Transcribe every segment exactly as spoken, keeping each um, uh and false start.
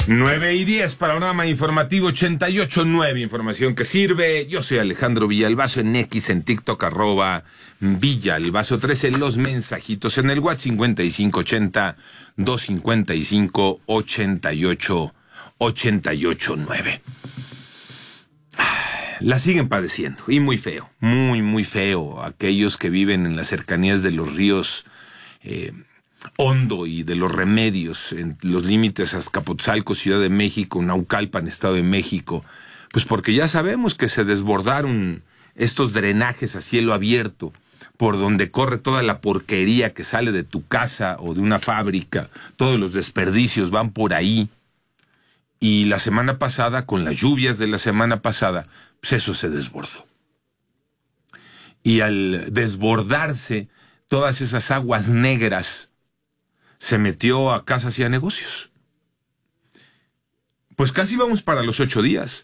nueve y diez, panorama informativo ochenta y ocho punto nueve, información que sirve. Yo soy Alejandro Villalbazo, en X, en TikTok, arroba Villalbazo trece, los mensajitos en el WhatsApp cincuenta y cinco ochenta, doscientos cincuenta y cinco, ochenta y ocho, ochenta y ocho nueve. La siguen padeciendo, y muy feo, muy, muy feo. Aquellos que viven en las cercanías de los ríos eh, Hondo y de los Remedios, en los límites Azcapotzalco, Ciudad de México, Naucalpan, Estado de México, pues porque ya sabemos que se desbordaron estos drenajes a cielo abierto, por donde corre toda la porquería que sale de tu casa o de una fábrica, todos los desperdicios van por ahí. Y la semana pasada, con las lluvias de la semana pasada, pues eso se desbordó. Y al desbordarse todas esas aguas negras, se metió a casas y a negocios. Pues casi vamos para los ocho días.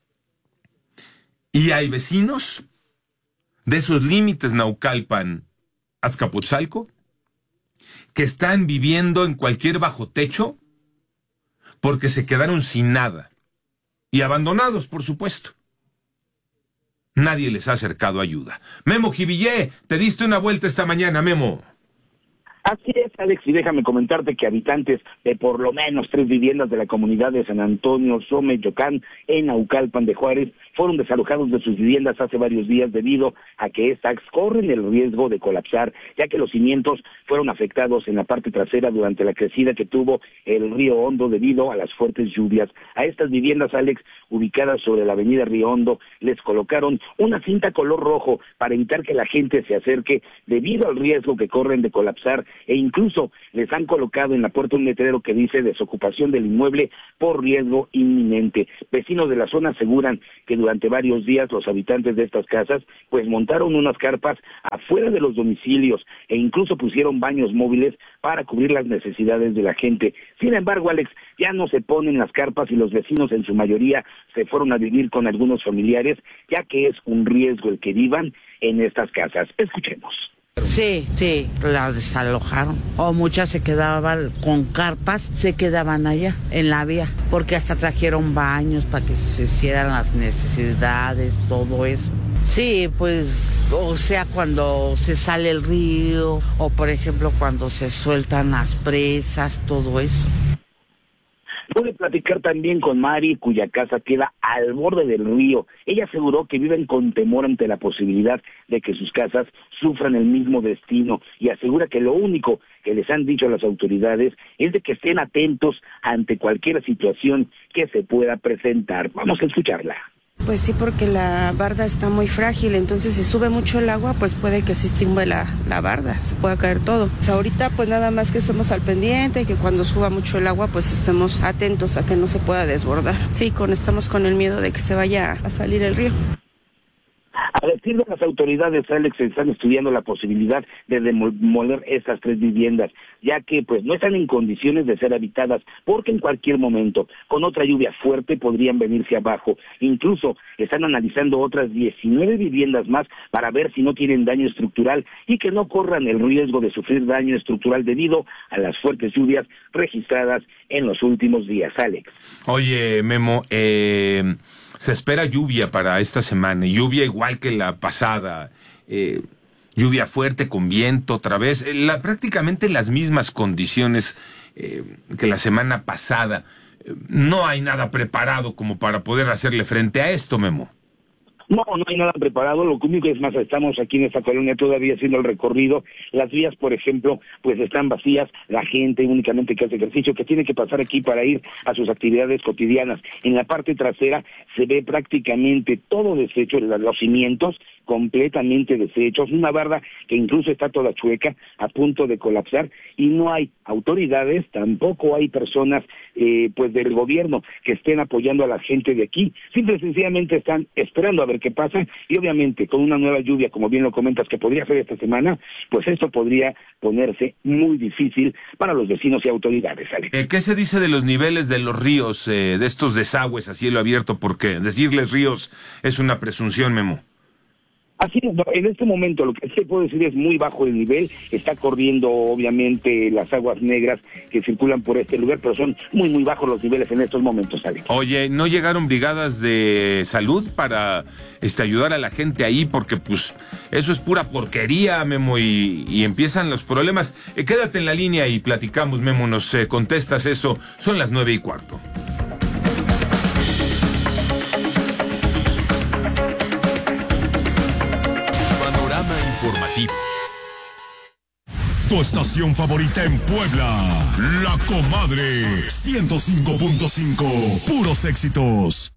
Y hay vecinos de esos límites Naucalpan, Azcapotzalco, que están viviendo en cualquier bajo techo porque se quedaron sin nada. Y abandonados, por supuesto. Nadie les ha acercado ayuda. Memo Jivillé, te diste una vuelta esta mañana, Memo. Así es, Alex, y déjame comentarte que habitantes de por lo menos tres viviendas de la comunidad de San Antonio, Xomeyocán, en Naucalpan de Juárez, fueron desalojados de sus viviendas hace varios días debido a que estas corren el riesgo de colapsar, ya que los cimientos fueron afectados en la parte trasera durante la crecida que tuvo el río Hondo debido a las fuertes lluvias. A estas viviendas, Alex, ubicadas sobre la avenida Río Hondo, les colocaron una cinta color rojo para evitar que la gente se acerque debido al riesgo que corren de colapsar, e incluso les han colocado en la puerta un letrero que dice desocupación del inmueble por riesgo inminente. Vecinos de la zona aseguran que durante varios días los habitantes de estas casas pues montaron unas carpas afuera de los domicilios e incluso pusieron baños móviles para cubrir las necesidades de la gente. Sin embargo, Alex, ya no se ponen las carpas y los vecinos en su mayoría se fueron a vivir con algunos familiares, ya que es un riesgo el que vivan en estas casas. Escuchemos. Sí, sí, las desalojaron. O muchas se quedaban con carpas, se quedaban allá, en la vía, porque hasta trajeron baños para que se hicieran las necesidades, todo eso. Sí, pues, o sea, cuando se sale el río, o por ejemplo cuando se sueltan las presas, todo eso. Pude platicar también con Mari, cuya casa queda al borde del río. Ella aseguró que viven con temor ante la posibilidad de que sus casas sufran el mismo destino y asegura que lo único que les han dicho las autoridades es de que estén atentos ante cualquier situación que se pueda presentar. Vamos a escucharla. Pues sí, porque la barda está muy frágil, entonces si sube mucho el agua, pues puede que se estimule la, la barda, se pueda caer todo. Pues ahorita pues nada más que estemos al pendiente y que cuando suba mucho el agua pues estemos atentos a que no se pueda desbordar. Sí, con, estamos con el miedo de que se vaya a salir el río. A decir de las autoridades, Alex, están estudiando la posibilidad de demoler estas tres viviendas, ya que pues no están en condiciones de ser habitadas, porque en cualquier momento, con otra lluvia fuerte, podrían venirse abajo. Incluso están analizando otras diecinueve viviendas más para ver si no tienen daño estructural y que no corran el riesgo de sufrir daño estructural debido a las fuertes lluvias registradas en los últimos días, Alex. Oye, Memo, eh... se espera lluvia para esta semana, lluvia igual que la pasada, eh, lluvia fuerte con viento otra vez, eh, la, prácticamente las mismas condiciones eh, que la semana pasada. Eh, no hay nada preparado como para poder hacerle frente a esto, Memo. No, no hay nada preparado, lo único es más, estamos aquí en esta colonia todavía haciendo el recorrido, las vías, por ejemplo, pues están vacías, la gente únicamente que hace ejercicio, que tiene que pasar aquí para ir a sus actividades cotidianas. En la parte trasera se ve prácticamente todo deshecho, los cimientos completamente deshechos, una barda que incluso está toda chueca, a punto de colapsar, y no hay autoridades, tampoco hay personas eh, pues del gobierno que estén apoyando a la gente de aquí, simple y sencillamente están esperando a ver qué pasa, y obviamente con una nueva lluvia, como bien lo comentas, que podría ser esta semana, pues esto podría ponerse muy difícil para los vecinos y autoridades, Alex. Eh, ¿Qué se dice de los niveles de los ríos, eh, de estos desagües a cielo abierto? Porque decirles ríos es una presunción, Memo. Así es, no, en este momento lo que sí puedo decir es muy bajo el nivel, está corriendo obviamente las aguas negras que circulan por este lugar, pero son muy muy bajos los niveles en estos momentos, Alex. Oye, ¿no llegaron brigadas de salud para este ayudar a la gente ahí? Porque pues eso es pura porquería, Memo, y, y empiezan los problemas. Eh, quédate en la línea y platicamos, Memo, nos eh, contestas eso. Son las nueve y cuarto. Informativo. Tu estación favorita en Puebla, La Comadre, ciento cinco punto cinco, puros éxitos.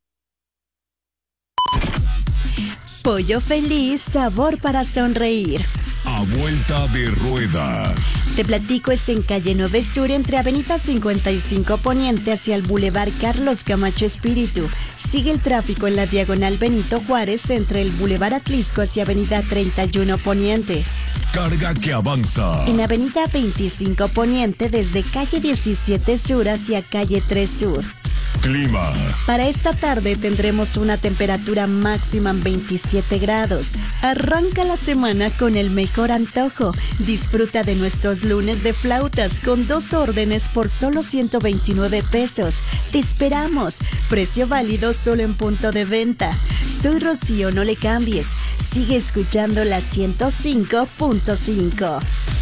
Pollo Feliz, sabor para sonreír. A vuelta de rueda. Te platico, es en calle nueve Sur, entre avenida cincuenta y cinco Poniente hacia el Boulevard Carlos Camacho Espíritu. Sigue el tráfico en la diagonal Benito Juárez entre el Boulevard Atlisco hacia avenida treinta y uno Poniente. Carga que avanza. En avenida veinticinco Poniente desde calle diecisiete Sur hacia calle tres Sur. Clima. Para esta tarde tendremos una temperatura máxima en veintisiete grados. Arranca la semana con el mejor antojo. Disfruta de nuestros lunes de flautas con dos órdenes por solo ciento veintinueve pesos. Te esperamos. Precio válido solo en punto de venta. Soy Rocío, no le cambies. Sigue escuchando la ciento cinco punto cinco.